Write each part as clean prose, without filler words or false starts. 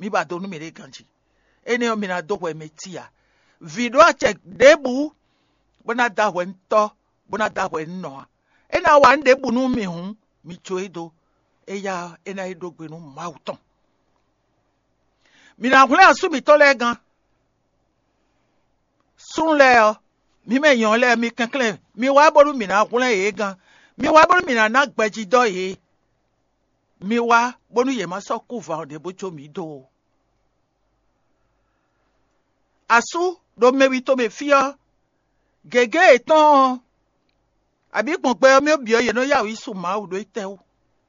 mi ba do nu mi re ganji ene o mi na do we metia video a check debu bona da we nto bona da we no ena wa debu nu mi hu mi choedo eya ena edo gbe nu mauton mi na kunle asu mi to le gan sun le o mi me yan le mi kankle mi wa boru mi na kunle e gan mi wa boru mi na gbeji do ye mi wa bonu ye ma so ku va de bocho mi do asu do me wi to me fia gege etan abi pon pe mi obi oye no ya wi su ma o do ite o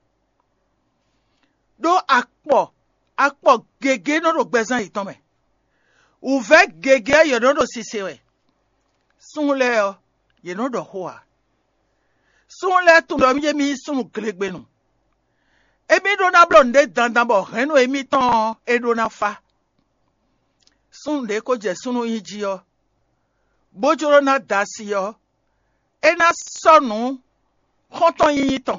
do akpo gege no do gbezan itan me ou ve gege ye no do sise we sun le o ye no do ho a sun le tun do mi mi sun glegbe nu emi do na blonde dandan bo henu emi tan edo na fa sun de ko je sunu yiji o bojoro na dasi o ena sonu honton yin tan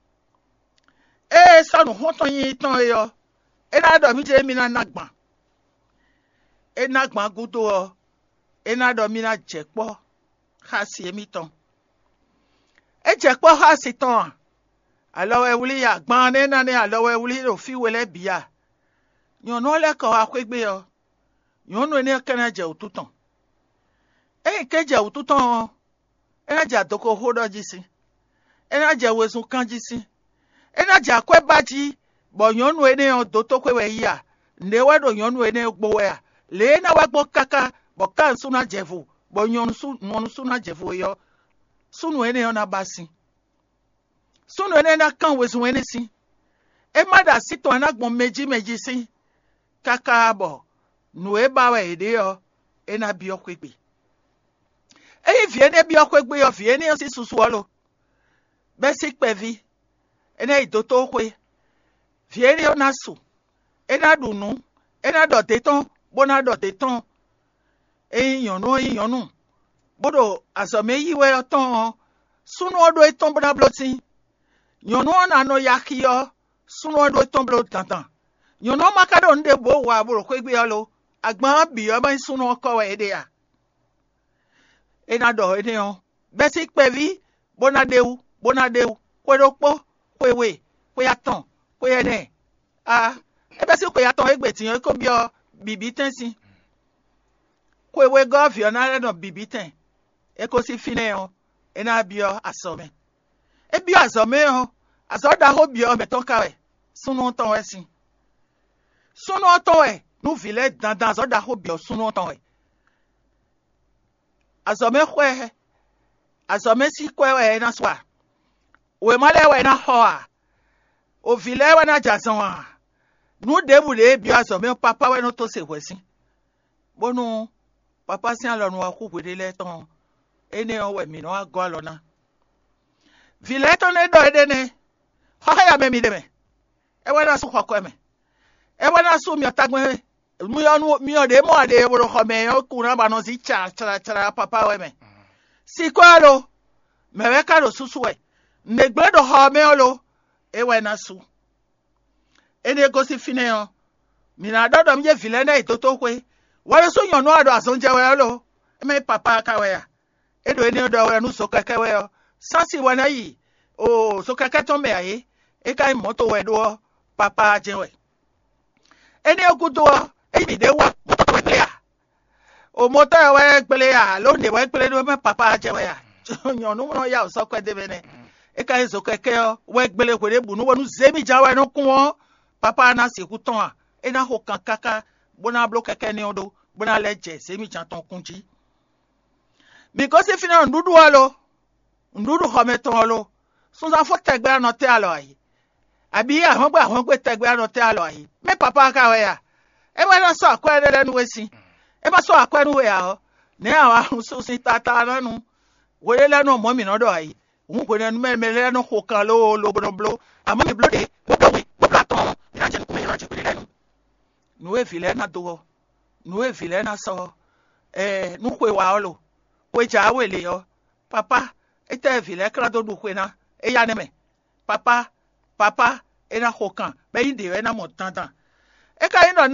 sonu honton yin tan yo ena do mi je mi na nagban ena gban gudo o ena do mi na jepo ha si emi tan jepo ha si tan alo ewuli ya gban na ni alo ewuli lo fi wele bia yon no le ko akwegbe yo yon no ni kana je otutan keje otutan ena ja doko hodo jisi ena je wesun kan jisi ena ja kwe baji bo yon no ene o do to kwe we ya nde we do yon no ene gbo we a le na wa gbo kaka bo kan su na jevu bo yon su na jevu yo sunu ene na basi sunu ene na kan wesun ene si e ma da sito na gbon meji si kaka bo nu e ba we ede yo ena bi okwegbe vie ne bi okwegbe yo vie ne si susu olo be si pevi ene idoto kwe vie ne na su ena dunu ena do teton bona do teton yonu bodo azome yiwe oton sunu odo eton bona bloti yonu na no yakiyo sunu odo eton blot tantan yonu makado nde bo wa boro kwegbe olo agban bi o ba sunu oko we ede ya ena do ene o besi pevi bona dewu kwedopo kwewe kweyatan kweyene besi kweyatan egbe ti yan ko bi o bibi tensi kwewe govio na re no bibi ten ko si fine o ena bi o asome bi asome o asoda ho bi o meton kawe sunu ton we sin sunu ton we nu vile dandan asoda ho bi o sunu ton we azome si kwewe na swa we male we na ho a o vile we na jason a nu debu le bi azome papa we no to se wesin bonu papa si alonu akugwede le ton ene o we mi no ago alona vile ton e do edene ho ya me mi de me e we na su kokko me e we na su mi otagbon mi o de mo ade e boro ho me o kuna ba no si cha papa we me si kwalo me we ka do susu we negbe do ho me olo e we na su ene go si fine o mi na do mi je vile na itoto kwe wa so yan no ado asonje we olo me papa ka we ya edo ene do we nu so keke we o sansi we na yi o so keke ton me aye e kai moto we do papa je we ene ogudo mi de wa moto we playa o moto we playa lo de we playa do me papa je we ya yan no ya so kwe de bene e kai so keke o we gbele kwere bu no wonu zemi ja we no kun o papa na se ku ton a e na ho kan kaka bona blo keke ni odo bona leje zemi jan ton kunji because if na ndudu alo ndudu ho meton alo so za fo tegbe na te alo ayi abi ahon gbe tegbe na te alo ayi me papa ka we ya e we na so akwa de nu we si e ba so akwa nu we ya o ne awa so si tata na nu we le no mo mi no do ayi un ko ne me le no ho kan lo blo ama mi blo de bo platon na je ko me ra je ko le nu nu e file na do nu e file na so nu kwe wa olo we ja we le yo papa ete file kra do du kwe na e ya ne me papa e na ho kan be yin de we na mo tantan e ka yin